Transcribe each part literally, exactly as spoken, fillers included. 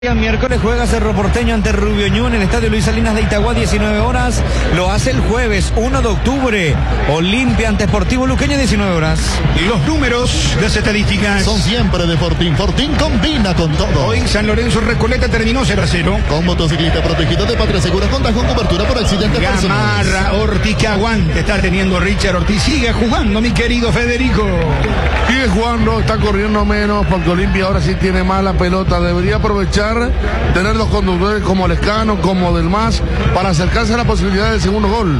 El miércoles juega Cerro Porteño ante Rubio Ñu en el estadio Luis Salinas de Itagua, diecinueve horas. Lo hace el jueves uno de octubre. Olimpia ante Sportivo Luqueño, diecinueve horas. Y los números de las estadísticas son siempre de Fortín. Fortín combina con todo. Hoy San Lorenzo Recoleta terminó cero a cero. Con motociclista protegido de Patria Segura, conta con cobertura por accidentes personales. Gamarra Ortiz, que aguante está teniendo Richard Ortiz. Sigue jugando, mi querido Federico. Sigue jugando, está corriendo menos porque Olimpia ahora sí tiene mala pelota. Debería aprovechar tener los conductores como Lescano, como Del Mas, para acercarse a la posibilidad del segundo gol.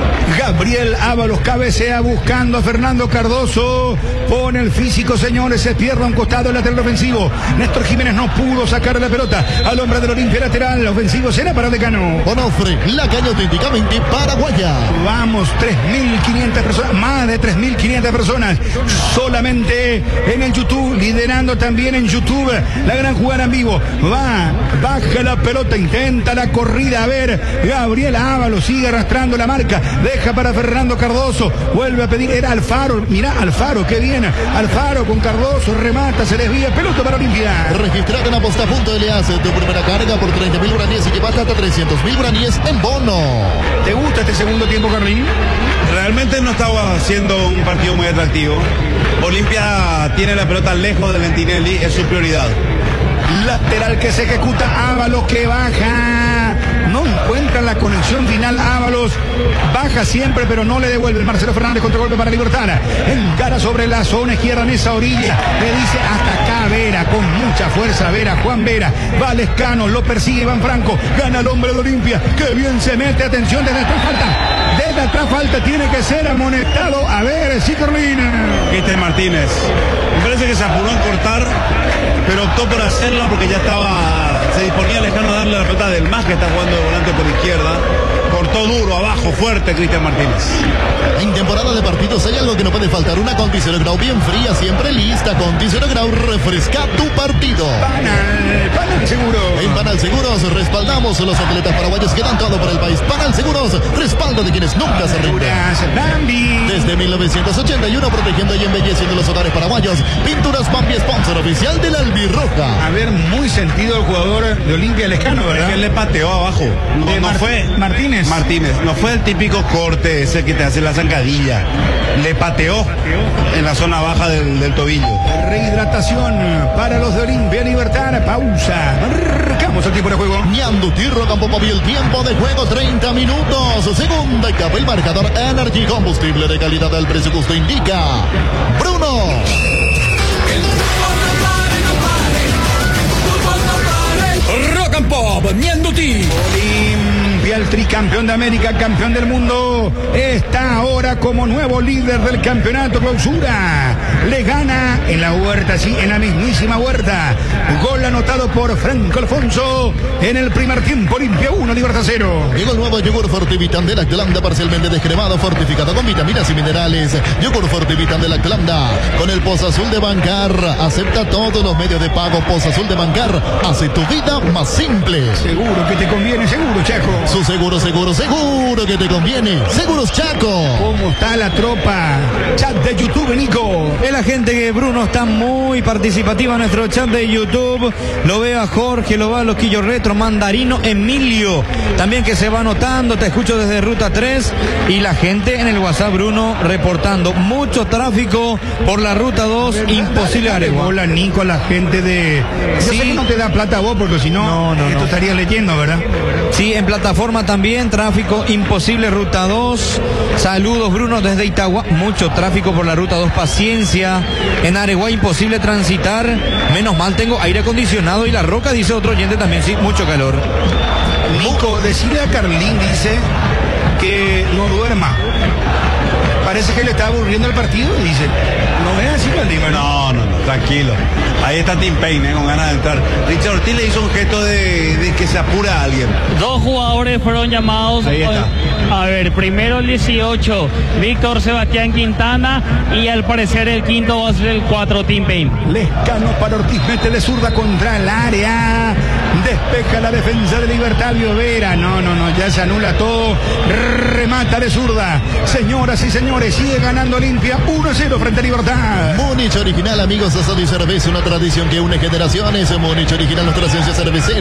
Gabriel Ábalos cabecea buscando a Fernando Cardoso. Pone el físico, señores, se pierde a un costado el lateral ofensivo. Néstor Jiménez no pudo sacar la pelota al hombre del Olimpia, lateral ofensivo será para Decano. Onofre, la caña auténticamente paraguaya. Vamos, tres mil quinientas personas, más de tres mil quinientas personas solamente en el YouTube, liderando también en YouTube la gran jugada en vivo. Va, baja la pelota, intenta la corrida, a ver, Gabriel Ábalos sigue arrastrando la marca, deja para Fernando Cardoso, vuelve a pedir, era Alfaro, mirá Alfaro, qué bien, Alfaro con Cardoso, remata, se desvía, pelota para Olimpia. Registrado en Aposta.L le hace tu primera carga por treinta mil guaraníes y llevaste hasta trescientos mil guaraníes en bono. ¿Te gusta este segundo tiempo, Carlín? Realmente no estaba siendo un partido muy atractivo. Olimpia tiene la pelota lejos de Lentinelli, es su prioridad. Lateral que se ejecuta, Ábalos que baja, no encuentra la conexión final. Ábalos baja siempre pero no le devuelve. Marcelo Fernández, contragolpe para Libertad, encara sobre la zona izquierda en esa orilla, le dice hasta acá Vera, con mucha fuerza Vera, Juan Vera, va Lescano, lo persigue Iván Franco, gana el hombre de Olimpia, que bien se mete, atención, desde atrás falta, desde atrás falta, tiene que ser amonestado, a ver, sí, Carolina. Cristian Martínez, me parece que se apuró en cortar, pero optó por hacerlo porque ya estaba, se disponía Lescano a darle la pelota del más que está jugando de volante por izquierda. Cortó duro, abajo, fuerte Cristian Martínez. En temporada de partidos hay algo que no puede faltar, una Conticero Grau bien fría, siempre lista. Conticero Grau, refresca tu partido. Panal, Panal Seguros. En Panal Seguros respaldamos a los atletas paraguayos que dan todo por el país. Panal Seguros, respaldo de quienes nunca se rinden. Desde mil novecientos ochenta y uno protegiendo y embelleciendo los hogares paraguayos. Pinturas Bambi, sponsor oficial de la Albirroja. A ver, muy sentido el jugador de Olimpia, Lescano, ¿verdad? Es que él le pateó abajo. No, de no Mart- fue Martínez. Martínez, no fue el típico corte ese que te hace la zancadilla. Le pateó en la zona baja del, del tobillo. Rehidratación para los de Olimpia, Libertad, pausa. Marcamos el tiempo de juego. Ñandu Tirro Campo Móvil, tiempo de juego treinta minutos. Segunda etapa, el marcador Energy, combustible de calidad al precio que usted indica. Bruno. Rock and Pop, Ñanduti. Olimpia, el tricampeón de América, campeón del mundo, está ahora como nuevo líder del campeonato clausura. Le gana en la Huerta, sí, en la mismísima Huerta. Gol anotado por Franco Alfonso en el primer tiempo. Olimpia uno, Libertad cero. Llegó el nuevo yogur Fortivitan de Lactlanda, parcialmente descremado, fortificado con vitaminas y minerales. Yogur Fortivitan de Lactlanda, con el Pozo Azul de Bancar. Acepta todos los medios de pago. Pozo Azul de Bancar hace tu vida más simple. Seguro que te conviene, seguro, Chaco. Su seguro, seguro, seguro que te conviene. Seguros Chaco. ¿Cómo está la tropa? Chat de YouTube, Nico. Es la gente que Bruno está muy participativa en nuestro chat de YouTube. Lo veo a Jorge, lo veo a Loquillo Retro, Mandarino, Emilio. También que se va anotando, te escucho desde Ruta tres. Y la gente en el WhatsApp, Bruno, reportando mucho tráfico por la Ruta dos. Imposible Dale Aregua. bola, Nico, a la gente de... Yo Sí. sé que no te da plata a vos, porque si no, No, no, esto no. estarías leyendo, ¿verdad? Sí, en plataforma también, tráfico imposible, Ruta dos. Saludos, Bruno, desde Itagua. Mucho tráfico por la Ruta dos, paciencia. En Aregua imposible transitar. Menos mal tengo aire acondicionado y la Roca, dice otro oyente también, sí, mucho calor. Nico, decirle a Carlín, dice, que no duerma. Parece que le está aburriendo el partido, dice. ¿No es así, Carlín? No, no, no, tranquilo. Ahí está Tim Payne, eh, con ganas de entrar. Richard Ortiz le hizo un gesto de, de que se apura a alguien. Dos jugadores fueron llamados. Ahí está. A ver, primero el dieciocho, Víctor Sebastián Quintana, y al parecer el quinto va a ser el cuatro, Tim Payne. Lescano para Ortiz, mete de zurda contra el área. Después despeja la defensa de Libertad Vera. No, no, no, ya se anula todo. Remata de zurda. Señoras y señores, sigue ganando Olimpia uno a cero frente a Libertad. Múnich original, amigos, asado y cerveza, una tradición que une generaciones. Múnich original, nuestra ciencia cervecera.